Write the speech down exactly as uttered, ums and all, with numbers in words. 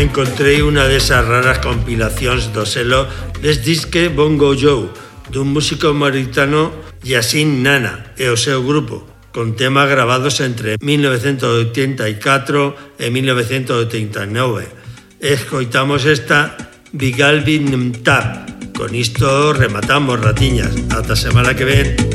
encontrei unha desas raras compilacións do selo Les Disques Bongo Joe, dun músico mauritano Yacine Nana e o seu grupo, con temas gravados entre mil novecientos oitenta e catro e mil novecientos oitenta e nove. Escoitamos esta Bigalbi Mtab. Con isto rematamos, ratiñas. Ata semana que ven.